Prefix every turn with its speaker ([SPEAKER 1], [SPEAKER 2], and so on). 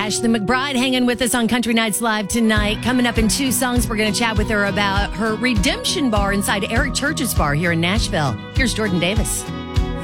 [SPEAKER 1] Ashley McBride hanging with us on Country Nights Live tonight. Coming up in 2 songs, we're going to chat with her about her redemption bar inside Eric Church's bar here in Nashville. Here's Jordan Davis.